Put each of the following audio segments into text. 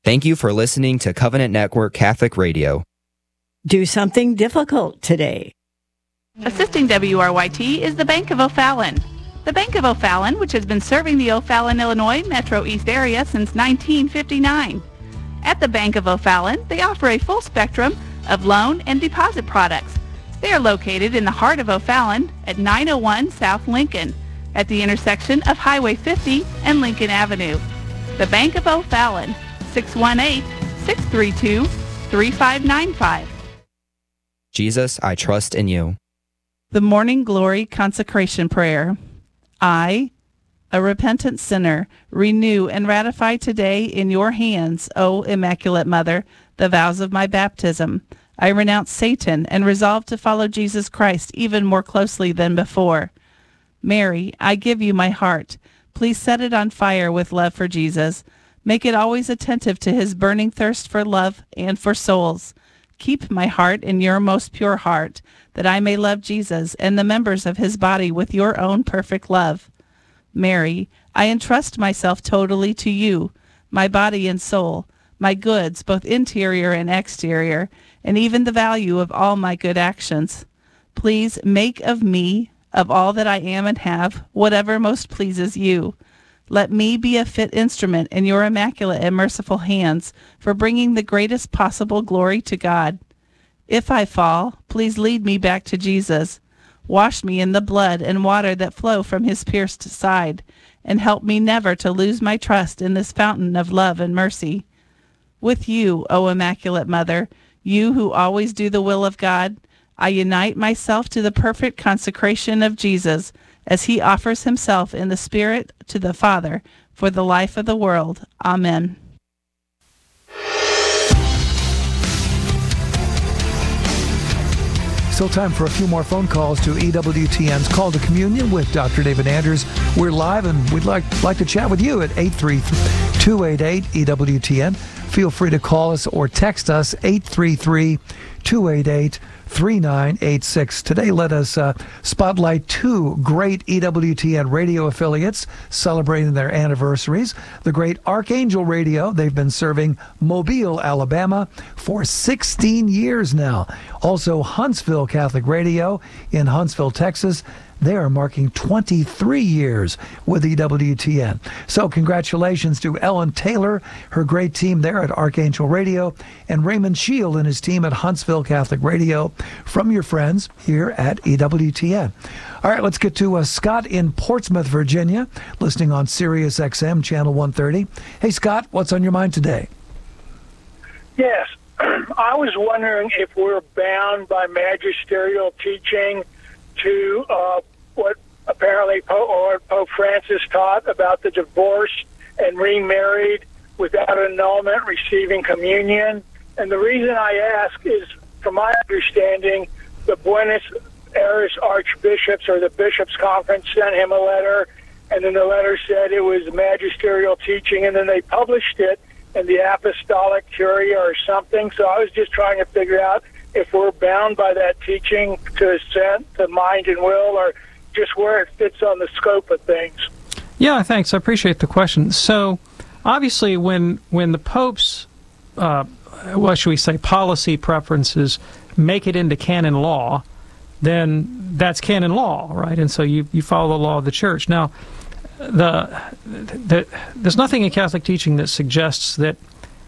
Thank you for listening to Covenant Network Catholic Radio. Do something difficult today. Assisting WRYT is the Bank of O'Fallon. The Bank of O'Fallon, which has been serving the O'Fallon, Illinois Metro East area since 1959. At the Bank of O'Fallon, they offer a full spectrum of loan and deposit products. They are located in the heart of O'Fallon at 901 South Lincoln, at the intersection of Highway 50 and Lincoln Avenue. The Bank of O'Fallon, 618-632-3595. Jesus, I trust in you. The Morning Glory Consecration Prayer. I, a repentant sinner, renew and ratify today in your hands, O Immaculate Mother, the vows of my baptism. I renounce Satan and resolve to follow Jesus Christ even more closely than before. Mary, I give you my heart. Please set it on fire with love for Jesus. Make it always attentive to his burning thirst for love and for souls. Keep my heart in your most pure heart, that I may love Jesus and the members of his body with your own perfect love. Mary, I entrust myself totally to you, my body and soul, my goods, both interior and exterior, and even the value of all my good actions. Please make of me, of all that I am and have, whatever most pleases you. Let me be a fit instrument in your immaculate and merciful hands for bringing the greatest possible glory to God. If I fall, please lead me back to Jesus. Wash me in the blood and water that flow from his pierced side, and help me never to lose my trust in this fountain of love and mercy. With you, O Immaculate Mother, you who always do the will of God, I unite myself to the perfect consecration of Jesus, as he offers himself in the Spirit to the Father for the life of the world. Amen. Still time for a few more phone calls to EWTN's Call to Communion with Dr. David Anders. We're live, and we'd like to chat with you at 833-288-EWTN. Feel free to call us or text us 833-288-3986. Today, let us spotlight two great EWTN radio affiliates celebrating their anniversaries. The great Archangel Radio, they've been serving Mobile, Alabama for 16 years now. Also, Huntsville Catholic Radio in Huntsville, Texas. They are marking 23 years with EWTN. So congratulations to Ellen Taylor, her great team there at Archangel Radio, and Raymond Shield and his team at Huntsville Catholic Radio from your friends here at EWTN. All right, let's get to Scott in Portsmouth, Virginia, listening on Sirius XM, Channel 130. Hey, Scott, what's on your mind today? Yes, I was wondering if we're bound by magisterial teaching to what apparently Pope Francis taught about the divorced and remarried without annulment receiving communion. And the reason I ask is, from my understanding, the Buenos Aires archbishops or the bishops' conference sent him a letter, and then the letter said it was magisterial teaching, and then they published it in the Apostolic Curia or something. So I was just trying to figure out if we're bound by that teaching to assent to mind and will, or just where it fits on the scope of things. Yeah, thanks. I appreciate the question. So, obviously, when the Pope's, what should we say, policy preferences make it into canon law, then that's canon law, right? And so you follow the law of the Church. Now, there's nothing in Catholic teaching that suggests that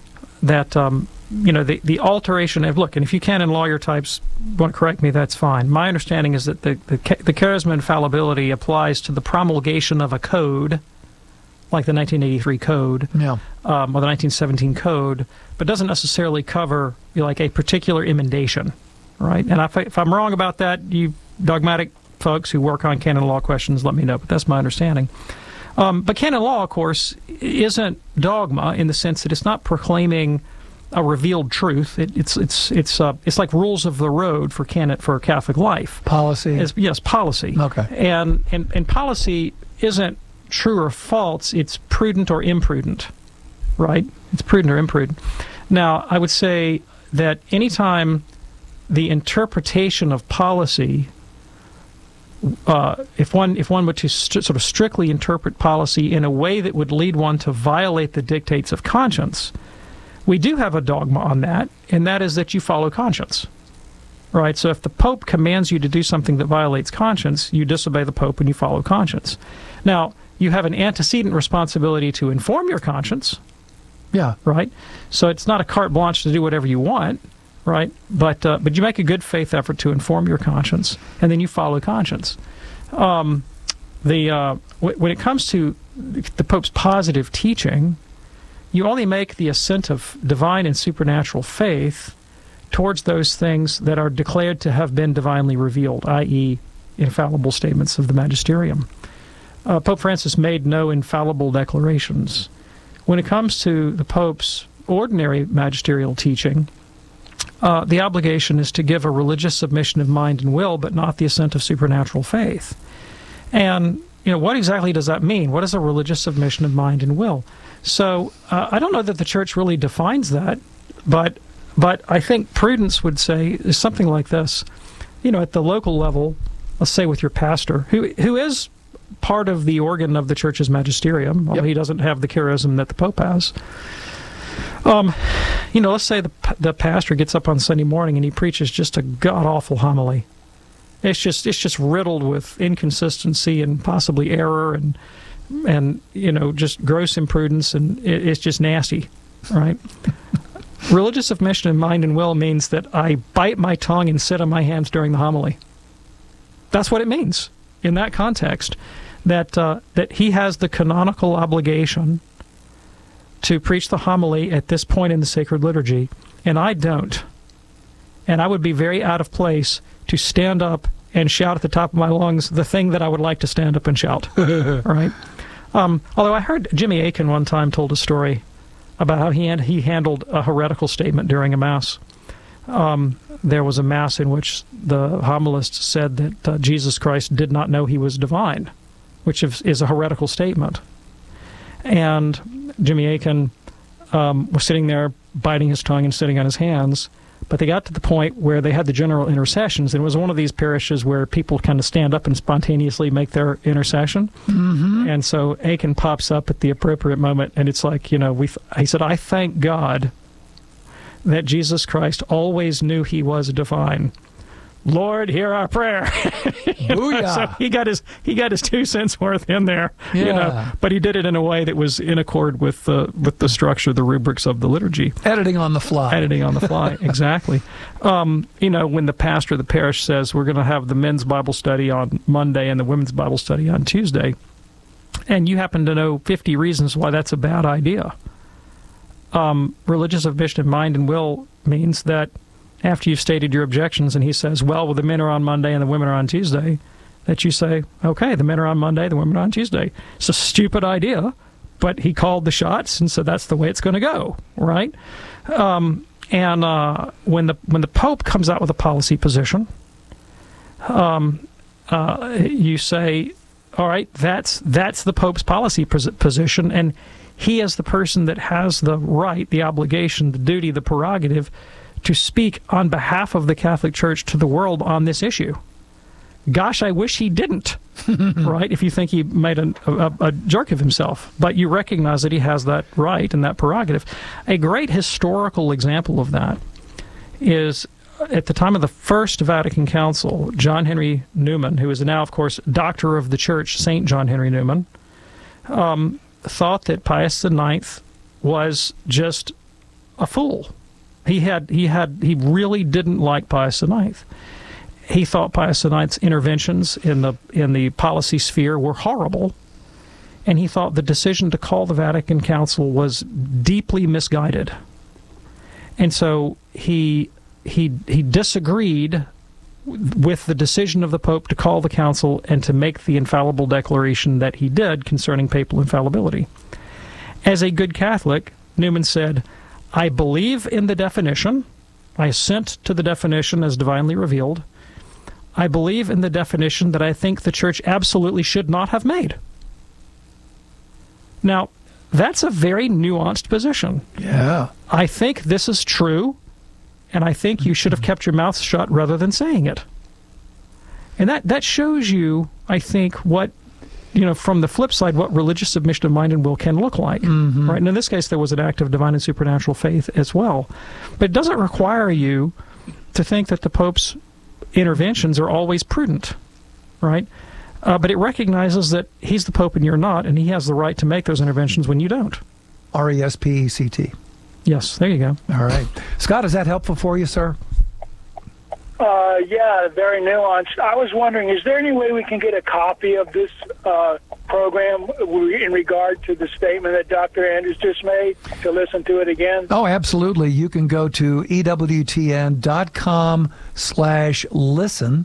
the alteration of, look, and if you canon lawyer types want to correct me, that's fine. My understanding is that the charisma infallibility applies to the promulgation of a code, like the 1983 code, or the 1917 code, but doesn't necessarily cover like a particular emendation, right? And if I'm wrong about that, you dogmatic folks who work on canon law questions, let me know, but that's my understanding. But canon law, of course, isn't dogma in the sense that it's not proclaiming a revealed truth. It's like rules of the road for Catholic life. Policy. Yes, policy. Okay. And policy isn't true or false. It's prudent or imprudent, right? It's prudent or imprudent. Now, I would say that anytime the interpretation of policy, if one were to sort of strictly interpret policy in a way that would lead one to violate the dictates of conscience, We do have a dogma on that, and that is that you follow conscience. Right? So if the Pope commands you to do something that violates conscience, you disobey the Pope and you follow conscience. Now, you have an antecedent responsibility to inform your conscience. Yeah. Right? So it's not a carte blanche to do whatever you want, right? But you make a good faith effort to inform your conscience, and then you follow conscience. When it comes to the Pope's positive teaching, you only make the assent of divine and supernatural faith towards those things that are declared to have been divinely revealed, i.e., infallible statements of the magisterium. Pope Francis made no infallible declarations. When it comes to the Pope's ordinary magisterial teaching, the obligation is to give a religious submission of mind and will, but not the assent of supernatural faith. And, what exactly does that mean? What is a religious submission of mind and will? So I don't know that the Church really defines that, but I think prudence would say is something like this. At the local level, let's say with your pastor, who is part of the organ of the Church's magisterium, although he doesn't have the charism that the Pope has. Let's say the pastor gets up on Sunday morning and he preaches just a god-awful homily. It's just riddled with inconsistency and possibly error and just gross imprudence, and it's just nasty, right? Religious submission of mind and will means that I bite my tongue and sit on my hands during the homily. That's what it means in that context, that he has the canonical obligation to preach the homily at this point in the sacred liturgy, and I don't. And I would be very out of place to stand up and shout at the top of my lungs the thing that I would like to stand up and shout. Right? Although I heard Jimmy Akin one time told a story about how he handled a heretical statement during a Mass. There was a Mass in which the homilist said that Jesus Christ did not know he was divine, which is a heretical statement. And Jimmy Akin was sitting there biting his tongue and sitting on his hands, but they got to the point where they had the general intercessions, and it was one of these parishes where people kind of stand up and spontaneously make their intercession. Mm-hmm. And so Akin pops up at the appropriate moment, and it's like, he said, I thank God that Jesus Christ always knew he was divine. Lord, hear our prayer. So he got his 2 cents worth in there, but he did it in a way that was in accord with the structure, the rubrics of the liturgy. Editing on the fly, exactly. When the pastor of the parish says we're going to have the men's Bible study on Monday and the women's Bible study on Tuesday, and you happen to know 50 reasons why that's a bad idea. Religious submission of mind and will means that after you've stated your objections, and he says, well, the men are on Monday and the women are on Tuesday, that you say, okay, the men are on Monday, the women are on Tuesday. It's a stupid idea, but he called the shots, and so that's the way it's going to go, right? When the Pope comes out with a policy position, you say, all right, that's the Pope's policy position, and he is the person that has the right, the obligation, the duty, the prerogative to speak on behalf of the Catholic Church to the world on this issue. Gosh, I wish he didn't, right, if you think he made a jerk of himself. But you recognize that he has that right and that prerogative. A great historical example of that is at the time of the First Vatican Council, John Henry Newman, who is now, of course, Doctor of the Church, St. John Henry Newman, thought that Pius IX was just a fool. He really didn't like Pius IX. He thought Pius IX's interventions in the policy sphere were horrible, and he thought the decision to call the Vatican Council was deeply misguided. And so he disagreed with the decision of the Pope to call the council and to make the infallible declaration that he did concerning papal infallibility. As a good Catholic, Newman said, I believe in the definition. I assent to the definition as divinely revealed. I believe in the definition that I think the Church absolutely should not have made. Now, that's a very nuanced position. Yeah. I think this is true, and I think you should have kept your mouth shut rather than saying it. And that shows you, I think, what from the flip side, what religious submission of mind and will can look like, right? And in this case, there was an act of divine and supernatural faith as well. But it doesn't require you to think that the Pope's interventions are always prudent, right? But it recognizes that he's the Pope and you're not, and he has the right to make those interventions when you don't. RESPECT. Yes, there you go. All right. Scott, is that helpful for you, sir? Yeah, very nuanced. I was wondering, is there any way we can get a copy of this program in regard to the statement that Dr. Andrews just made, to listen to it again? Oh, absolutely. You can go to EWTN.com/listen,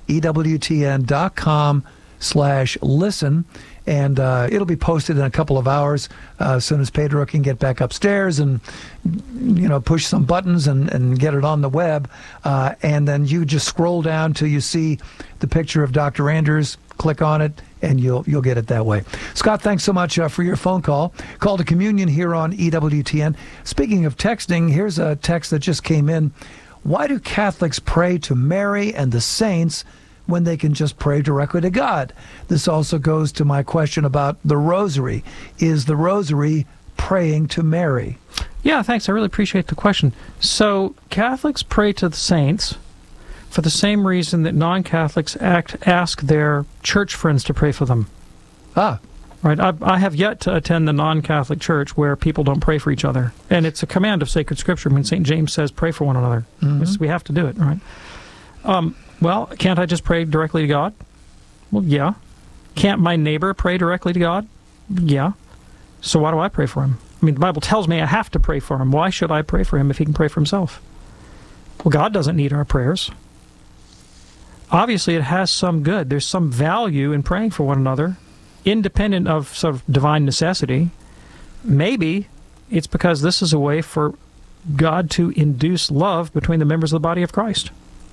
EWTN.com/listen, and it'll be posted in a couple of hours as soon as Pedro can get back upstairs and, push some buttons and get it on the web. And then you just scroll down till you see the picture of Dr. Andrews, click on it, and you'll get it that way. Scott, thanks so much for your phone call. Call to communion here on EWTN. Speaking of texting, here's a text that just came in. Why do Catholics pray to Mary and the saints when they can just pray directly to God? This also goes to my question about the rosary. Is the rosary praying to Mary? Yeah, thanks. I really appreciate the question. So Catholics pray to the saints for the same reason that non-Catholics ask their church friends to pray for them. Ah. Right. I have yet to attend the non-Catholic church where people don't pray for each other. And it's a command of sacred scripture. I mean, St. James says pray for one another. We have to do it, right? Well, can't I just pray directly to God? Well, yeah. Can't my neighbor pray directly to God? Yeah. So why do I pray for him? I mean, the Bible tells me I have to pray for him. Why should I pray for him if he can pray for himself? Well, God doesn't need our prayers. Obviously, it has some good. There's some value in praying for one another, independent of sort of divine necessity. Maybe it's because this is a way for God to induce love between the members of the body of Christ.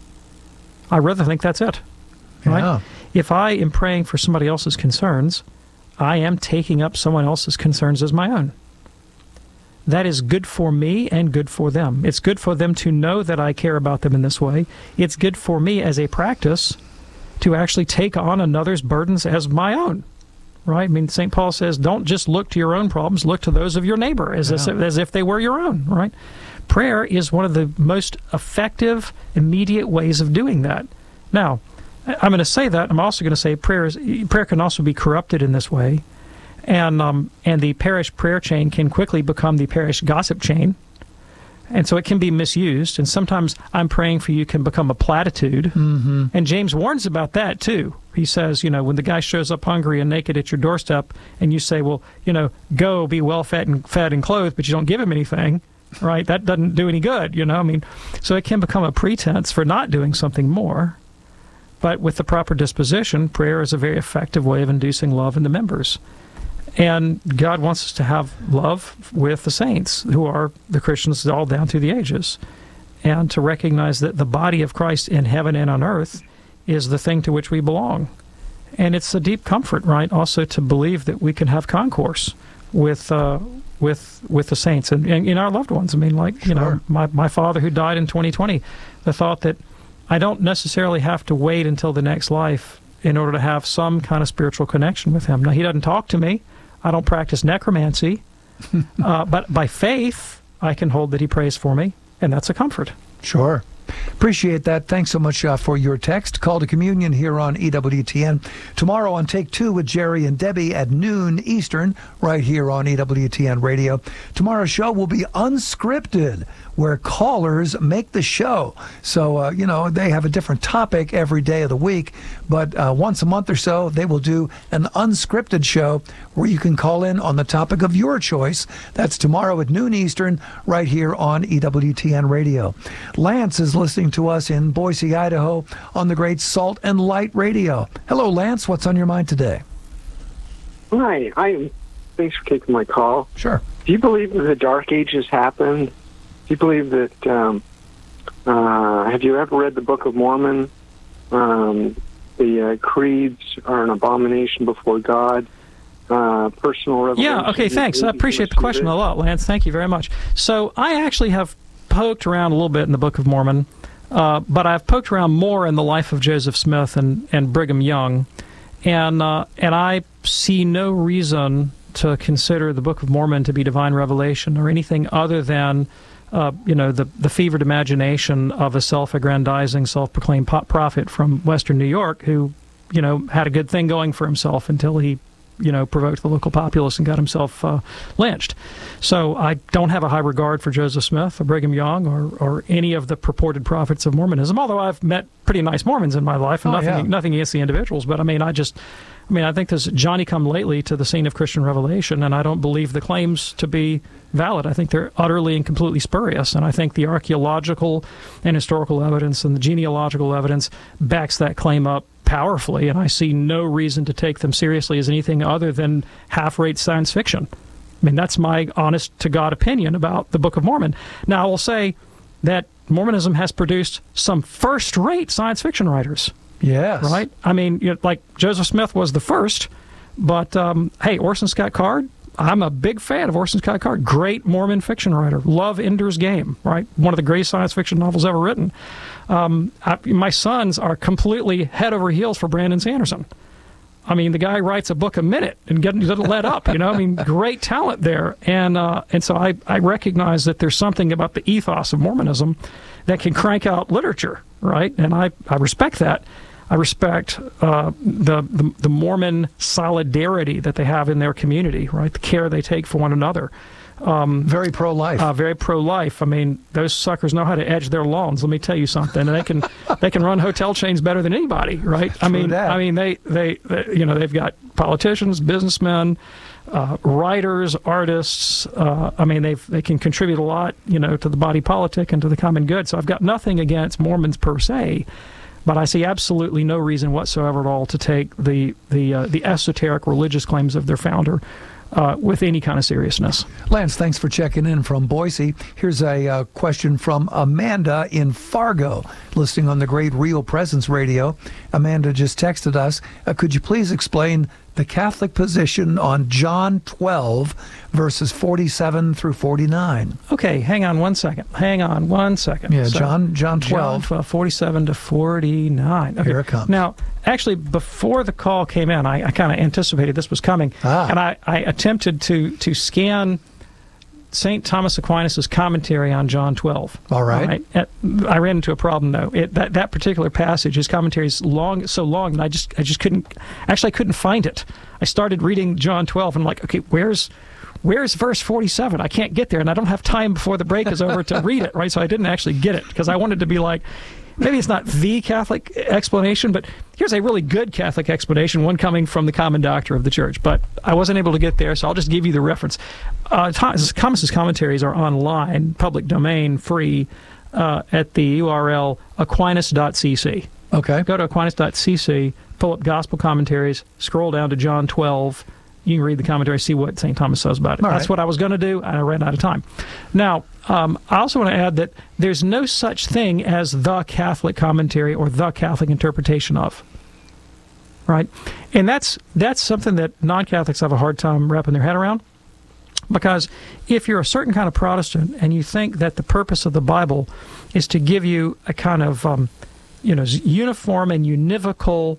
I rather think that's it. Right? Yeah. If I am praying for somebody else's concerns, I am taking up someone else's concerns as my own. That is good for me and good for them. It's good for them to know that I care about them in this way. It's good for me as a practice to actually take on another's burdens as my own. Right? I mean, St. Paul says, don't just look to your own problems, look to those of your neighbor as if they were your own. Right? Prayer is one of the most effective, immediate ways of doing that. Now, I'm going to say that. I'm also going to say prayer can also be corrupted in this way. And the parish prayer chain can quickly become the parish gossip chain. And so it can be misused. And sometimes I'm praying for you can become a platitude. Mm-hmm. And James warns about that, too. He says, when the guy shows up hungry and naked at your doorstep and you say, well, go be well fed and clothed, but you don't give him anything, right? That doesn't do any good, So it can become a pretense for not doing something more. But with the proper disposition, prayer is a very effective way of inducing love in the members. And God wants us to have love with the saints, who are the Christians all down through the ages, and to recognize that the body of Christ in heaven and on earth is the thing to which we belong. And it's a deep comfort, right, also to believe that we can have concourse with the saints and in our loved ones. I mean, like, Sure. My father who died in 2020, the thought that I don't necessarily have to wait until the next life in order to have some kind of spiritual connection with him. Now, he doesn't talk to me. I don't practice necromancy. But by faith, I can hold that he prays for me, and that's a comfort. Sure. Appreciate that. Thanks so much for your text. Call to communion here on EWTN. Tomorrow on Take Two with Jerry and Debbie at noon Eastern, right here on EWTN Radio. Tomorrow's show will be unscripted, where callers make the show. So, they have a different topic every day of the week, but once a month or so, they will do an unscripted show where you can call in on the topic of your choice. That's tomorrow at noon Eastern, right here on EWTN Radio. Lance is listening to us in Boise, Idaho, on the great Salt and Light Radio. Hello, Lance. What's on your mind today? Hi. Thanks for taking my call. Sure. Do you believe that the Dark Ages happened? Do you believe that, have you ever read the Book of Mormon? The creeds are an abomination before God. Personal revelation. Yeah, okay, thanks. I appreciate the question a lot, Lance. Thank you very much. So I actually have poked around a little bit in the Book of Mormon, but I've poked around more in the life of Joseph Smith and Brigham Young. And I see no reason to consider the Book of Mormon to be divine revelation or anything other than the fevered imagination of a self-aggrandizing, self-proclaimed prophet from Western New York who, had a good thing going for himself until he, provoked the local populace and got himself lynched. So I don't have a high regard for Joseph Smith or Brigham Young or any of the purported prophets of Mormonism, although I've met pretty nice Mormons in my life, and nothing against the individuals. But I think this Johnny-come-lately to the scene of Christian revelation, and I don't believe the claims to be valid. I think they're utterly and completely spurious, and I think the archaeological and historical evidence and the genealogical evidence backs that claim up powerfully, and I see no reason to take them seriously as anything other than half-rate science fiction. I mean, that's my honest-to-God opinion about the Book of Mormon. Now, I will say that Mormonism has produced some first-rate science fiction writers. Yes. Right? I mean, like Joseph Smith was the first, but hey, Orson Scott Card, I'm a big fan of Orson Scott Card. Great Mormon fiction writer. Love Ender's Game, right? One of the greatest science fiction novels ever written. My sons are completely head over heels for Brandon Sanderson. I mean, the guy writes a book a minute and doesn't let up, I mean, great talent there. And so I recognize that there's something about the ethos of Mormonism that can crank out literature, right? And I respect that. I respect the Mormon solidarity that they have in their community, right? The care they take for one another. Very pro-life. Very pro-life. I mean, those suckers know how to edge their lawns. Let me tell you something. And they can run hotel chains better than anybody, right? I mean, they've got politicians, businessmen, writers, artists. They can contribute a lot, to the body politic and to the common good. So I've got nothing against Mormons per se. But I see absolutely no reason whatsoever at all to take the esoteric religious claims of their founder with any kind of seriousness. Lance, thanks for checking in from Boise. Here's a question from Amanda in Fargo, listening on the great Real Presence Radio. Amanda just texted us, could you please explain the Catholic position on John 12, verses 47 through 49? Okay, hang on one second. Yeah, so, John 12. 47 to 49. Okay. Here it comes. Now, actually, before the call came in, I kind of anticipated this was coming, and I attempted to scan St. Thomas Aquinas' commentary on John 12. All right. I ran into a problem, though. That particular passage, his commentary is so long that I just couldn't find it. I started reading John 12 and I'm like, okay, where's verse 47? I can't get there, and I don't have time before the break is over to read it, right? So I didn't actually get it because I wanted to be like, maybe it's not the Catholic explanation, but here's a really good Catholic explanation, one coming from the common doctor of the church. But I wasn't able to get there, so I'll just give you the reference. Thomas's commentaries are online, public domain, free, at the URL aquinas.cc. Okay. Go to aquinas.cc, pull up gospel commentaries, scroll down to John 12. You can read the commentary, see what St. Thomas says about it. That's what I was going to do, and I ran out of time. Now, I also want to add that there's no such thing as the Catholic commentary or the Catholic interpretation of, right? And that's something that non-Catholics have a hard time wrapping their head around, because if you're a certain kind of Protestant and you think that the purpose of the Bible is to give you a kind of uniform and univocal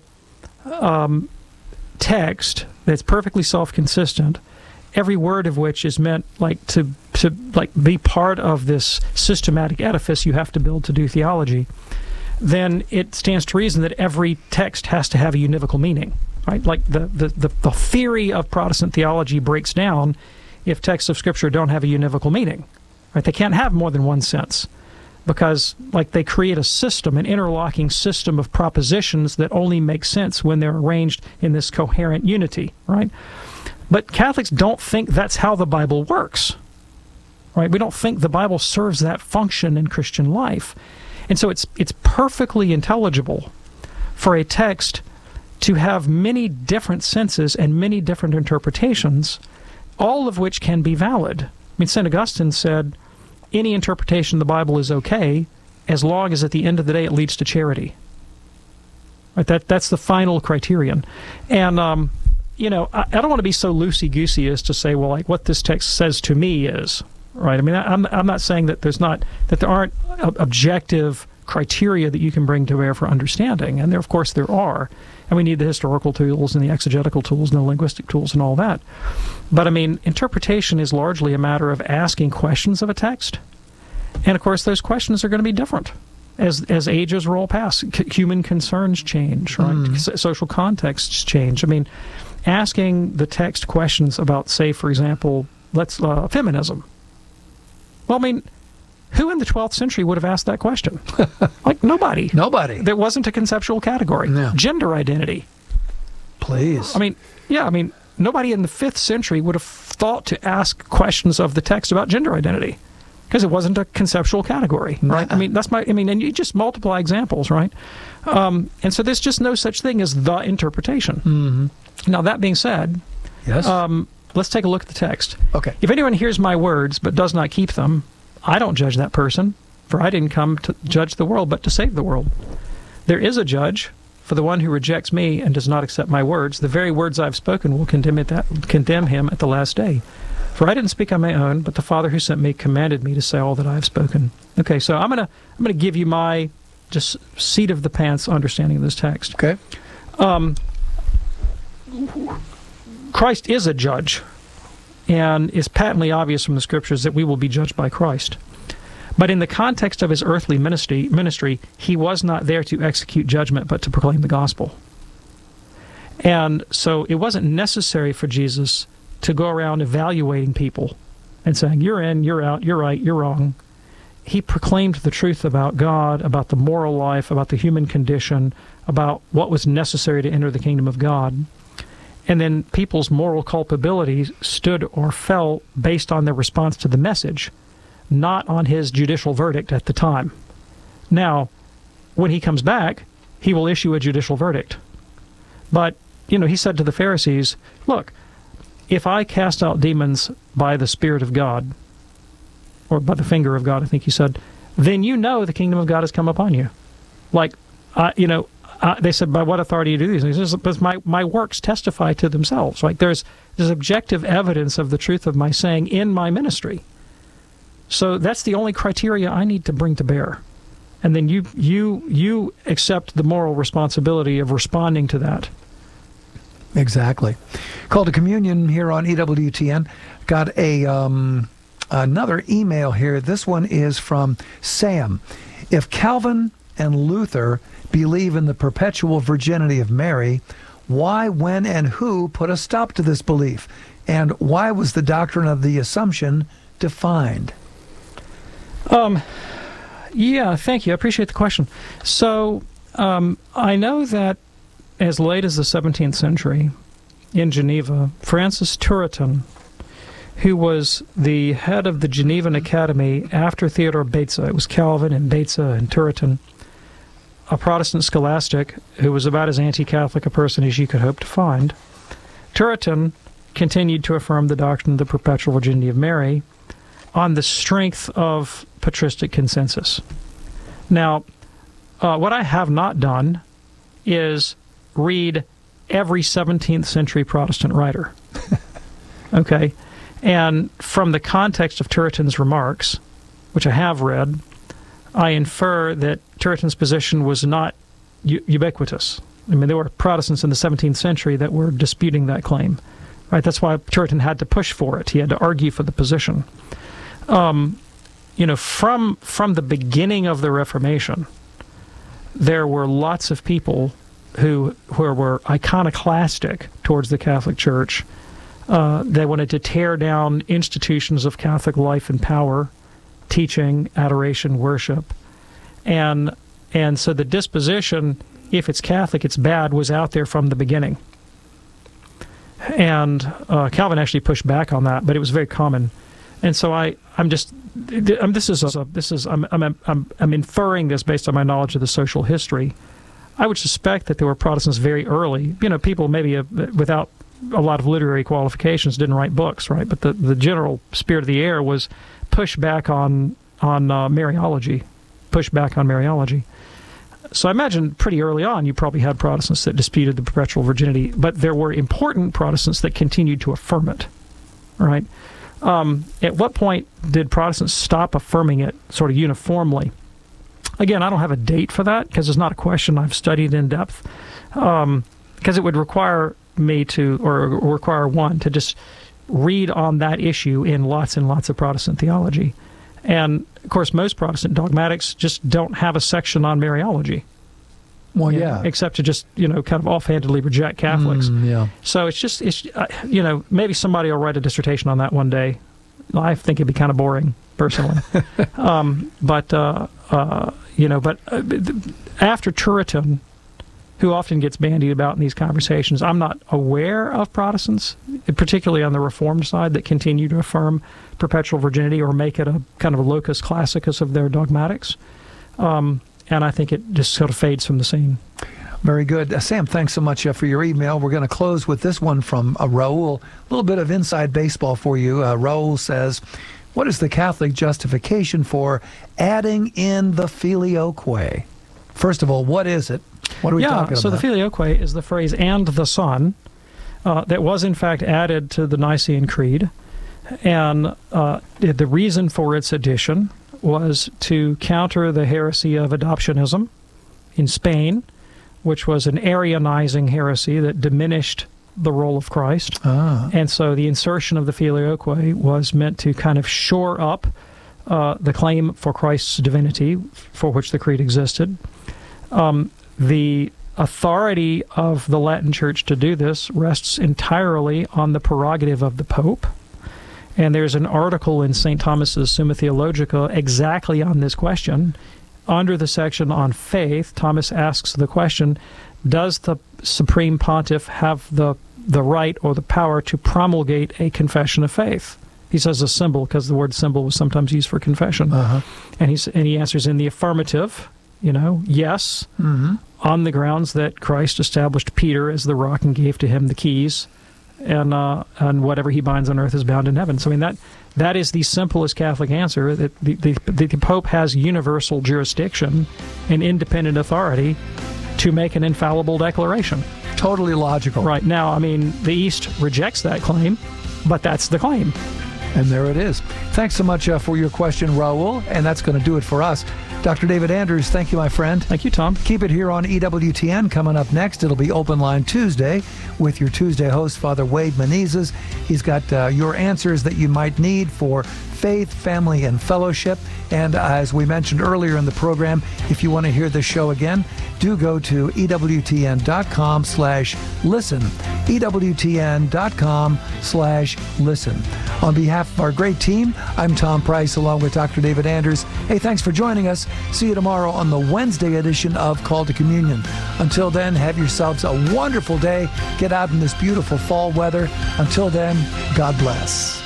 text that's perfectly self-consistent, every word of which is meant to be part of this systematic edifice you have to build to do theology, then it stands to reason that every text has to have a univocal meaning, right? Like the theory of Protestant theology breaks down if texts of Scripture don't have a univocal meaning, right? They can't have more than one sense, because they create a system, an interlocking system of propositions that only make sense when they're arranged in this coherent unity, right? But Catholics don't think that's how the Bible works, right? We don't think the Bible serves that function in Christian life. And so it's perfectly intelligible for a text to have many different senses and many different interpretations, all of which can be valid. I mean, St. Augustine said, any interpretation of the Bible is okay as long as at the end of the day it leads to charity. Right? That's the final criterion. And, I don't want to be so loosey-goosey as to say, well, what this text says to me is, right? I mean, I'm not saying that there aren't objective criteria that you can bring to bear for understanding, and of course there are, and we need the historical tools and the exegetical tools and the linguistic tools and all that. But I mean, interpretation is largely a matter of asking questions of a text, and of course those questions are going to be different as ages roll past. Human concerns change, right? Social contexts change. I mean, asking the text questions about, say, for example, feminism. Well, I mean, who in the 12th century would have asked that question? Like, nobody. Nobody. There wasn't a conceptual category. No. Gender identity. Please. I mean, nobody in the 5th century would have thought to ask questions of the text about gender identity because it wasn't a conceptual category, right? I mean, and you just multiply examples, right? And so there's just no such thing as the interpretation. Mm-hmm. Now, that being said, yes. Let's take a look at the text. Okay. If anyone hears my words but does not keep them, I don't judge that person, for I didn't come to judge the world but to save the world. There is a judge for the one who rejects me and does not accept my words. The very words I've spoken will condemn him at the last day. For I didn't speak on my own, but the Father who sent me commanded me to say all that I have spoken. Okay, so I'm gonna give you my just seat of the pants understanding of this text. Okay. Christ is a judge, and it's patently obvious from the Scriptures that we will be judged by Christ. But in the context of his earthly ministry, he was not there to execute judgment, but to proclaim the gospel. And so it wasn't necessary for Jesus to go around evaluating people and saying, you're in, you're out, you're right, you're wrong. He proclaimed the truth about God, about the moral life, about the human condition, about what was necessary to enter the kingdom of God. And then people's moral culpability stood or fell based on their response to the message, not on his judicial verdict at the time. Now, when he comes back, he will issue a judicial verdict. But, he said to the Pharisees, look, if I cast out demons by the Spirit of God, or by the finger of God, I think he said, then the kingdom of God has come upon you. Like, they said, by what authority do you do these things? He says, because my works testify to themselves. Right? There's objective evidence of the truth of my saying in my ministry. So that's the only criteria I need to bring to bear. And then you accept the moral responsibility of responding to that. Exactly. Call to Communion here on EWTN. Got another email here. This one is from Sam. If Calvin and Luther believe in the perpetual virginity of Mary, why, when, and who put a stop to this belief? And why was the doctrine of the Assumption defined? Yeah, thank you. I appreciate the question. So I know that as late as the 17th century in Geneva, Francis Turretin, who was the head of the Genevan Academy after Theodore Beza, it was Calvin and Beza and Turretin, a Protestant scholastic who was about as anti-Catholic a person as you could hope to find. Turretin continued to affirm the doctrine of the perpetual virginity of Mary on the strength of patristic consensus. Now, what I have not done is read every 17th century Protestant writer. Okay? And from the context of Turretin's remarks, which I have read, I infer that Turretin's position was not ubiquitous. I mean, there were Protestants in the 17th century that were disputing that claim. Right? That's why Turretin had to push for it. He had to argue for the position. From the beginning of the Reformation, there were lots of people who were iconoclastic towards the Catholic Church. They wanted to tear down institutions of Catholic life and power, teaching, adoration, worship. And so the disposition, if it's Catholic, it's bad, was out there from the beginning. And Calvin actually pushed back on that, but it was very common. And so I'm inferring this based on my knowledge of the social history. I would suspect that there were Protestants very early, people maybe without a lot of literary qualifications didn't write books, right? But the general spirit of the air was push back on Mariology, push back on Mariology. So I imagine pretty early on you probably had Protestants that disputed the perpetual virginity, but there were important Protestants that continued to affirm it, right? At what point did Protestants stop affirming it sort of uniformly? Again, I don't have a date for that because it's not a question I've studied in depth, because it would require me to, or require one to just read on that issue in lots and lots of Protestant theology. And, of course, most Protestant dogmatics just don't have a section on Mariology. Well, yeah. Except to just, kind of offhandedly reject Catholics. Yeah. So it's maybe somebody will write a dissertation on that one day. I think it'd be kind of boring, personally. But after Turretin, who often gets bandied about in these conversations, I'm not aware of Protestants, particularly on the Reformed side, that continue to affirm perpetual virginity or make it a kind of a locus classicus of their dogmatics. And I think it just sort of fades from the scene. Very good. Sam, thanks so much for your email. We're going to close with this one from Raul. A little bit of inside baseball for you. Raul says, what is the Catholic justification for adding in the filioque? First of all, what is it? What are we talking about? So the filioque is the phrase "and the Son" that was in fact added to the Nicene Creed. And the reason for its addition was to counter the heresy of adoptionism in Spain, which was an Arianizing heresy that diminished the role of Christ. And so the insertion of the filioque was meant to kind of shore up the claim for Christ's divinity, for which the Creed existed. The authority of the Latin Church to do this rests entirely on the prerogative of the Pope. And there's an article in St. Thomas's Summa Theologica exactly on this question. Under the section on faith, Thomas asks the question, does the Supreme Pontiff have the right or the power to promulgate a confession of faith? He says a symbol because the word symbol was sometimes used for confession. And he answers in the affirmative, yes, on the grounds that Christ established Peter as the rock and gave to him the keys, and whatever he binds on earth is bound in heaven. So that is the simplest Catholic answer, that the Pope has universal jurisdiction and independent authority to make an infallible declaration. Totally logical. Right. Now, the East rejects that claim, but that's the claim. And there it is. Thanks so much for your question, Raul. And that's going to do it for us. Dr. David Anders, thank you, my friend. Thank you, Tom. Keep it here on EWTN. Coming up next, it'll be Open Line Tuesday with your Tuesday host, Father Wade Menezes. He's got your answers that you might need for faith, family, and fellowship. And as we mentioned earlier in the program, if you want to hear this show again, do go to EWTN.com/listen. EWTN.com/listen. On behalf of our great team, I'm Tom Price along with Dr. David Anders. Hey, thanks for joining us. See you tomorrow on the Wednesday edition of Call to Communion. Until then, have yourselves a wonderful day. Get out in this beautiful fall weather. Until then, God bless.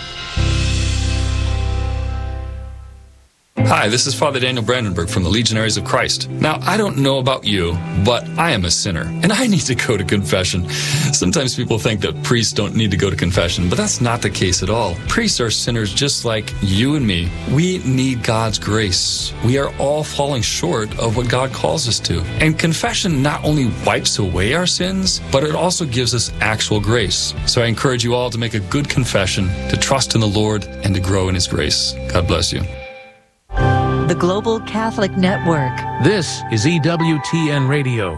Hi, this is Father Daniel Brandenburg from the Legionaries of Christ. Now, I don't know about you, but I am a sinner, and I need to go to confession. Sometimes people think that priests don't need to go to confession, but that's not the case at all. Priests are sinners just like you and me. We need God's grace. We are all falling short of what God calls us to. And confession not only wipes away our sins, but it also gives us actual grace. So I encourage you all to make a good confession, to trust in the Lord, and to grow in His grace. God bless you. The Global Catholic Network. This is EWTN Radio.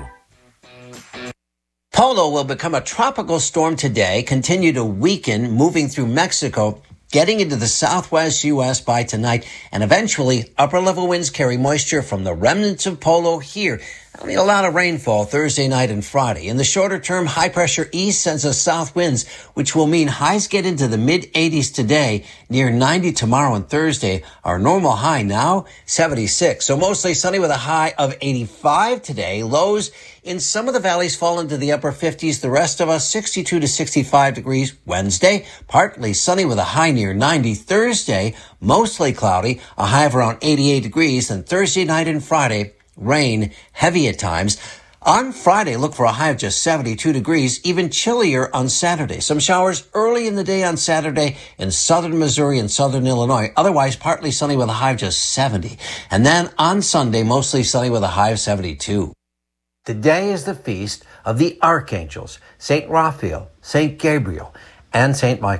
Polo will become a tropical storm today, continue to weaken, moving through Mexico, getting into the southwest U.S. by tonight, and eventually upper-level winds carry moisture from the remnants of Polo here. There'll be a lot of rainfall Thursday night and Friday. In the shorter term, high-pressure east sends us south winds, which will mean highs get into the mid-80s today, near 90 tomorrow and Thursday. Our normal high now, 76. So mostly sunny with a high of 85 today. Lows in some of the valleys fall into the upper 50s. The rest of us, 62 to 65 degrees Wednesday. Partly sunny with a high near 90. Thursday, mostly cloudy, a high of around 88 degrees. And Thursday night and Friday, rain, heavy at times. On Friday, look for a high of just 72 degrees, even chillier on Saturday. Some showers early in the day on Saturday in southern Missouri and southern Illinois. Otherwise, partly sunny with a high of just 70. And then on Sunday, mostly sunny with a high of 72. Today is the feast of the archangels, St. Raphael, St. Gabriel, and St. Michael.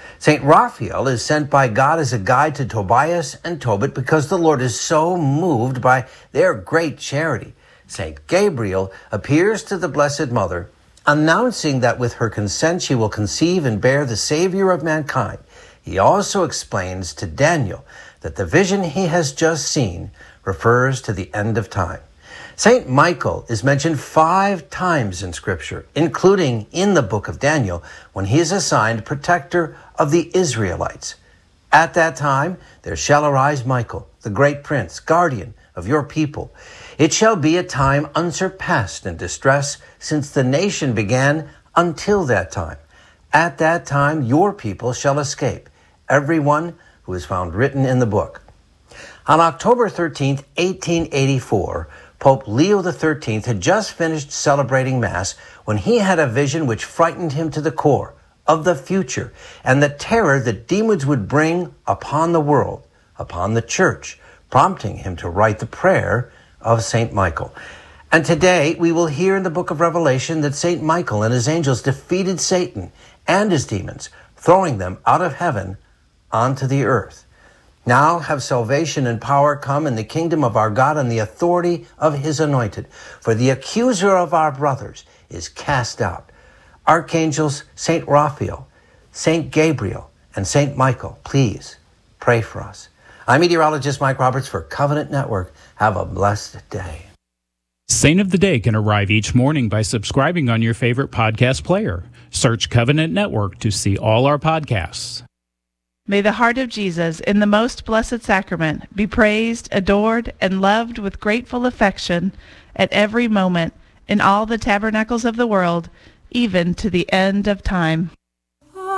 St. Raphael is sent by God as a guide to Tobias and Tobit because the Lord is so moved by their great charity. St. Gabriel appears to the Blessed Mother, announcing that with her consent she will conceive and bear the Savior of mankind. He also explains to Daniel that the vision he has just seen refers to the end of time. St. Michael is mentioned 5 times in Scripture, including in the book of Daniel, when he is assigned protector of the Israelites. At that time, there shall arise Michael, the great prince, guardian of your people. It shall be a time unsurpassed in distress since the nation began until that time. At that time, your people shall escape, everyone who is found written in the book. On October 13th, 1884, Pope Leo XIII had just finished celebrating Mass when he had a vision which frightened him to the core of the future and the terror that demons would bring upon the world, upon the church, prompting him to write the prayer of St. Michael. And today we will hear in the book of Revelation that St. Michael and his angels defeated Satan and his demons, throwing them out of heaven onto the earth. Now have salvation and power come in the kingdom of our God and the authority of his anointed. For the accuser of our brothers is cast out. Archangels St. Raphael, St. Gabriel, and St. Michael, please pray for us. I'm meteorologist Mike Roberts for Covenant Network. Have a blessed day. Saint of the Day can arrive each morning by subscribing on your favorite podcast player. Search Covenant Network to see all our podcasts. May the heart of Jesus in the most blessed sacrament be praised, adored, and loved with grateful affection at every moment in all the tabernacles of the world, even to the end of time.